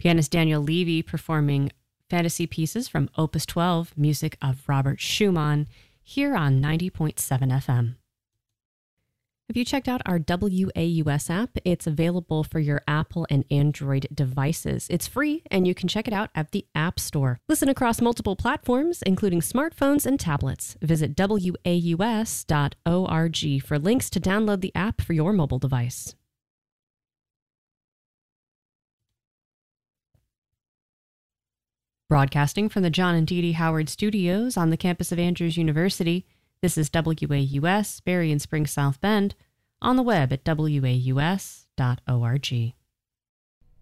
Pianist Daniel Levy performing fantasy pieces from Opus 12, music of Robert Schumann, here on 90.7 FM. Have you checked out our WAUS app? It's available for your Apple and Android devices. It's free, and you can check it out at the App Store. Listen across multiple platforms, including smartphones and tablets. Visit waus.org for links to download the app for your mobile device. Broadcasting from the John and Dee Dee Howard Studios on the campus of Andrews University, this is WAUS, Berry and Spring South Bend, on the web at waus.org.